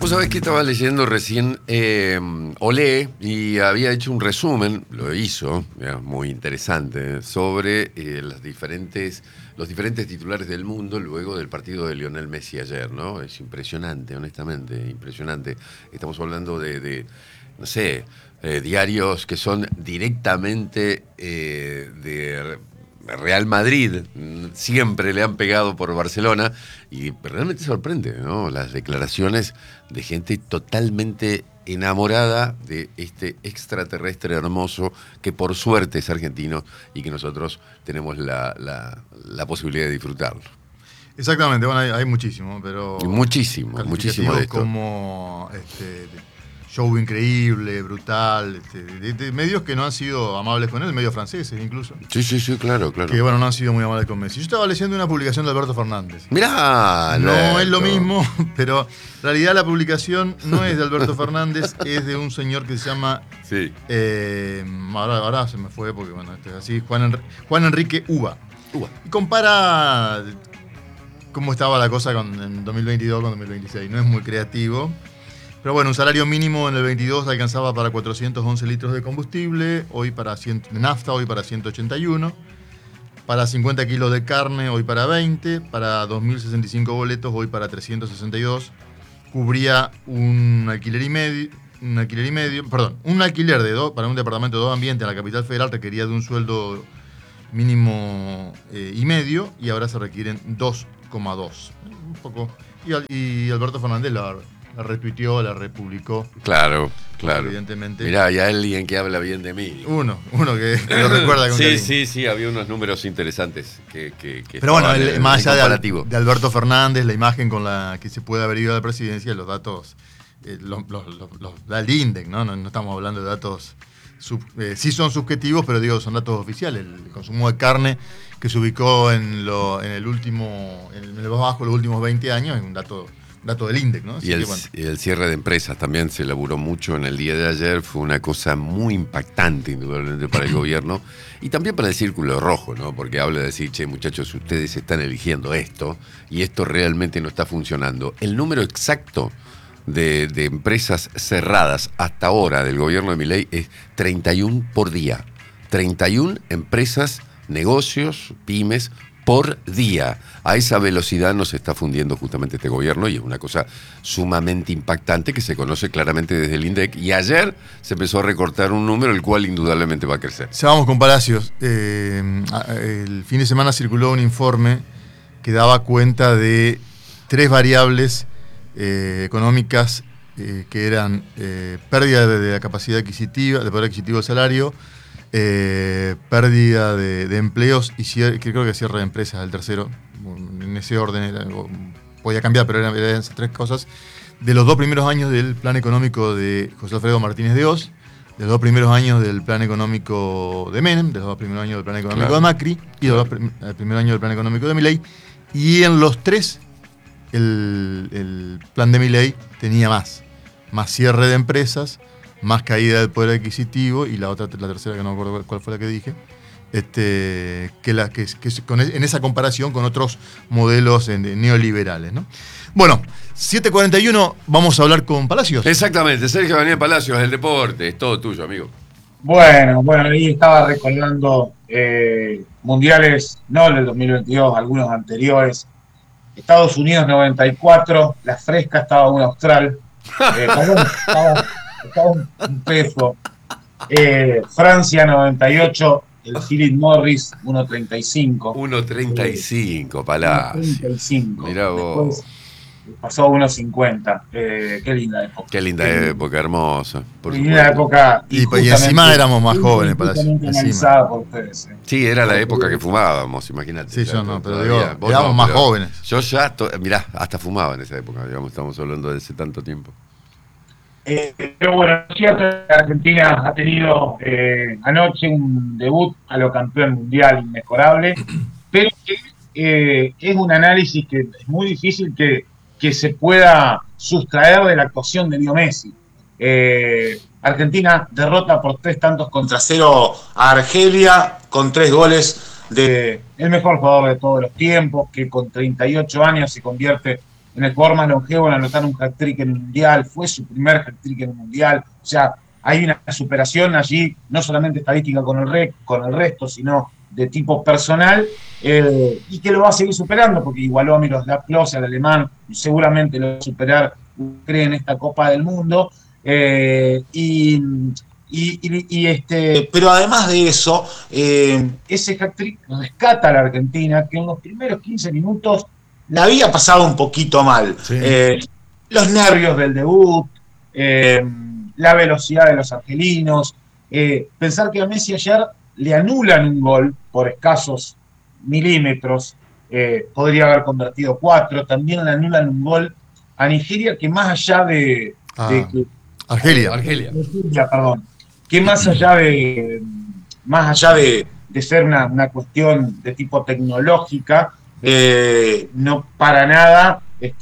Vos sabés que estaba leyendo recién Olé y había hecho un resumen, lo hizo, muy interesante, sobre los diferentes titulares del mundo luego del partido de Lionel Messi ayer, ¿no? Es impresionante, honestamente, impresionante. Estamos hablando de no sé, diarios que son directamente de Real Madrid, siempre le han pegado por Barcelona y realmente sorprende, ¿no? Las declaraciones de gente totalmente enamorada de este extraterrestre hermoso que por suerte es argentino y que nosotros tenemos la posibilidad de disfrutarlo. Exactamente, bueno, hay muchísimo, pero... Muchísimo de esto. Como show increíble, brutal, de medios que no han sido amables con él, medios franceses incluso. Sí, claro. Que bueno, no han sido muy amables con Messi. Yo estaba leyendo una publicación de Alberto Fernández. Mirá, no es lo mismo, pero en realidad la publicación no es de Alberto Fernández, es de un señor que se llama... Sí. Ahora se me fue porque bueno, este es así, Juan Enrique Uva. Y compara cómo estaba la cosa en 2022 con 2026. No es muy creativo. Pero bueno, un salario mínimo en el 22 alcanzaba para 411 litros de combustible, de nafta, hoy para 181, para 50 kilos de carne, hoy para 20, para 2.065 boletos, hoy para 362, cubría un alquiler para un departamento de 2 ambientes en la capital federal requería de un sueldo mínimo y medio, y ahora se requieren 2,2. Un poco. Y Alberto Fernández la retuiteó, la republicó. Claro. Evidentemente. Mirá, hay alguien que habla bien de mí. Uno que lo recuerda con cariño. Sí, había unos números interesantes que pero bueno, más allá de Alberto Fernández, la imagen con la que se puede haber ido a la presidencia, los datos los da el INDEC, ¿no? No estamos hablando de datos sí son subjetivos, pero digo, son datos oficiales. El consumo de carne que se ubicó en el más bajo de los últimos 20 años es un dato del INDEC, ¿no? Y el cierre de empresas también se elaboró mucho en el día de ayer, fue una cosa muy impactante indudablemente para el gobierno y también para el Círculo Rojo, ¿no? Porque habla de decir, che, muchachos, ustedes están eligiendo esto y esto realmente no está funcionando. El número exacto de empresas cerradas hasta ahora del gobierno de Milei es 31 por día. 31 empresas, negocios, pymes por día. A esa velocidad nos está fundiendo justamente este gobierno y es una cosa sumamente impactante que se conoce claramente desde el INDEC. Y ayer se empezó a recortar un número el cual indudablemente va a crecer. Ya vamos con Palacios. El fin de semana circuló un informe que daba cuenta de 3 variables económicas que eran pérdida de la capacidad adquisitiva, de poder adquisitivo del salario, pérdida de empleos y creo que cierre de empresas, el tercero, en ese orden podía cambiar, pero eran esas 3 cosas, de los 2 primeros años del plan económico de José Alfredo Martínez de Oz, de los 2 primeros años del plan económico de Menem, de los 2 primeros años del plan económico de Macri y de los 2 primeros años del plan económico de Milei, y en los 3 el plan de Milei tenía más cierre de empresas, más caída del poder adquisitivo y la tercera que no me acuerdo cuál fue la que dije, en esa comparación con otros modelos neoliberales, ¿no? Bueno, 7:41, vamos a hablar con Palacios. Exactamente, Sergio Daniel Palacios, el deporte, es todo tuyo, amigo. Bueno, ahí estaba recordando mundiales, no del 2022, algunos anteriores. Estados Unidos 94, la fresca estaba un austral, estaba un peso. Francia 98, el Philip Morris 1.35. 1.35, Palacios. 1.35. Mirá vos. Pasó a 1.50. Qué linda época. Qué linda época, hermosa. Qué linda época. Y encima éramos más jóvenes, Palacios. Por ustedes, Sí, era la época que fumábamos, imagínate. Sí, yo no, pero digo, éramos más jóvenes. Yo ya, mirá, hasta fumaba en esa época, digamos, estamos hablando de hace tanto tiempo. Pero bueno, es cierto que Argentina ha tenido anoche un debut a lo campeón mundial inmejorable, pero es un análisis que es muy difícil que se pueda sustraer de la actuación de Leo Messi. Argentina derrota por 3-0 a Argelia con 3 goles de el mejor jugador de todos los tiempos, que con 38 años se convierte en el jugador más longevo en anotar un hat-trick en el Mundial, fue su primer hat-trick en el Mundial, o sea, hay una superación allí, no solamente estadística con el resto, sino de tipo personal, y que lo va a seguir superando, porque igualó a Miroslav Klose, al alemán, seguramente lo va a superar, cree, en esta Copa del Mundo, pero además de eso, ese hat-trick rescata a la Argentina, que en los primeros 15 minutos la había pasado un poquito mal. Sí. Los nervios del debut, la velocidad de los argelinos, pensar que a Messi ayer le anulan un gol por escasos milímetros, podría haber convertido 4, también le anulan un gol a Nigeria, que más allá de Argelia, perdón, que más allá de ser una cuestión de tipo tecnológica, no para nada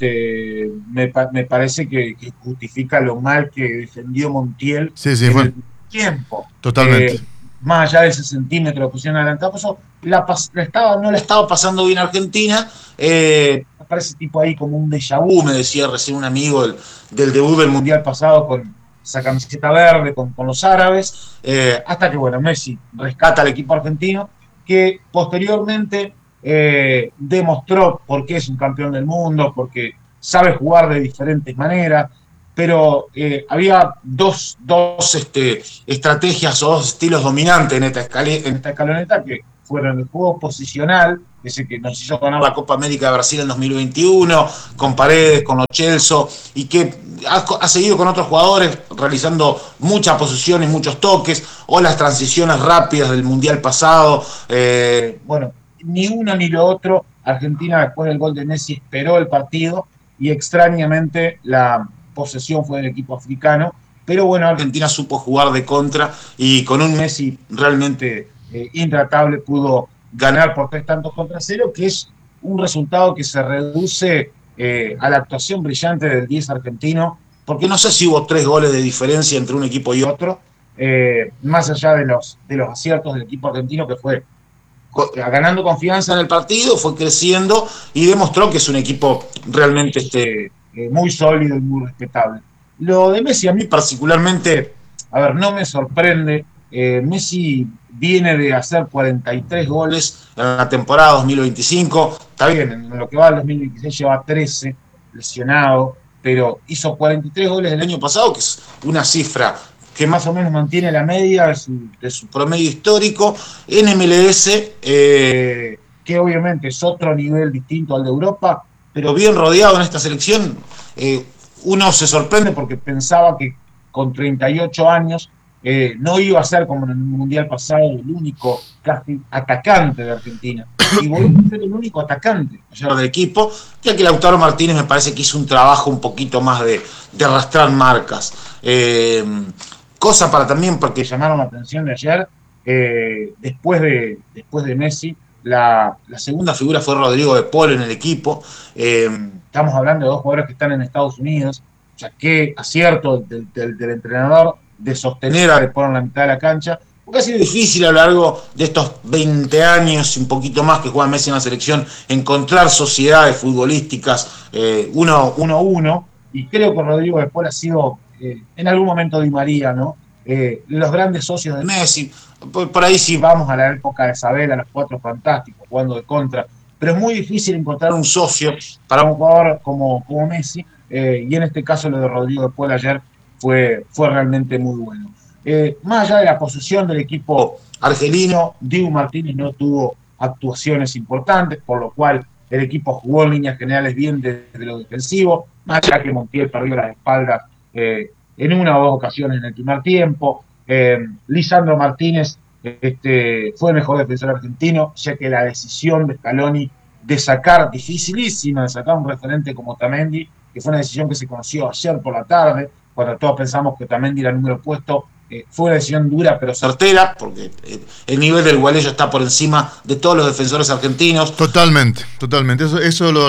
me parece que justifica lo mal que defendió Montiel en el tiempo. Totalmente. Más allá de ese centímetro que pusieron adelantado, eso no la estaba pasando bien Argentina. Parece tipo ahí como un déjà vu, me decía recién un amigo del debut del Mundial pasado con esa camiseta verde, con los árabes, hasta que, bueno, Messi rescata al equipo argentino, que posteriormente demostró por qué es un campeón del mundo, porque sabe jugar de diferentes maneras, pero había dos estrategias o dos estilos dominantes en esta escaloneta, que fueron el juego posicional, ese que nos hizo ganar la Copa América de Brasil en 2021, con Paredes, con Lo Celso, y que ha seguido con otros jugadores realizando muchas posiciones, muchos toques, o las transiciones rápidas del Mundial pasado. Bueno, ni uno ni lo otro. Argentina, después del gol de Messi, esperó el partido, y extrañamente la posesión fue del equipo africano, pero bueno, Argentina supo jugar de contra, y con un Messi realmente intratable pudo ganar por 3-0, que es un resultado que se reduce a la actuación brillante del 10 argentino, porque no sé si hubo 3 goles de diferencia entre un equipo y otro, más allá de los aciertos del equipo argentino, que fue ganando confianza en el partido, fue creciendo y demostró que es un equipo realmente muy sólido y muy respetable. Lo de Messi a mí particularmente, no me sorprende. Messi viene de hacer 43 goles en la temporada 2025, está bien, en lo que va del 2026 lleva 13 lesionado, pero hizo 43 goles el año pasado, que es una cifra que más o menos mantiene la media de su promedio histórico en MLS, que obviamente es otro nivel distinto al de Europa, pero bien rodeado en esta selección. Uno se sorprende porque pensaba que con 38 años no iba a ser, como en el Mundial pasado, el único casi atacante de Argentina. Y volvió a ser el único atacante ayer del equipo, ya que Lautaro Martínez me parece que hizo un trabajo un poquito más de arrastrar marcas. Cosa para también, porque llamaron la atención de ayer, después de Messi, la segunda figura fue Rodrigo de Paul en el equipo. Estamos hablando de 2 jugadores que están en Estados Unidos, o sea, qué acierto del entrenador de sostener a De Paul en la mitad de la cancha, porque ha sido difícil a lo largo de estos 20 años y un poquito más que juega Messi en la selección, encontrar sociedades futbolísticas 1-1, y creo que Rodrigo de Paul ha sido en algún momento Di María, ¿no? Los grandes socios de Messi. Por ahí sí vamos a la época de Isabel, a los 4 fantásticos, jugando de contra, pero es muy difícil encontrar un socio para un jugador como Messi, y en este caso lo de Rodrigo de Paul ayer fue realmente muy bueno. Más allá de la posesión del equipo argelino, Dibu Martínez no tuvo actuaciones importantes, por lo cual el equipo jugó en líneas generales bien desde lo defensivo, más allá que Montiel perdió las espaldas en una o 2 ocasiones en el primer tiempo. Lisandro Martínez fue el mejor defensor argentino, ya que la decisión de Scaloni de sacar, dificilísima, de sacar un referente como Otamendi, que fue una decisión que se conoció ayer por la tarde, cuando todos pensamos que Otamendi era el número puesto, fue una decisión dura pero certera, porque el nivel del Gualeyo está por encima de todos los defensores argentinos. Totalmente. Eso lo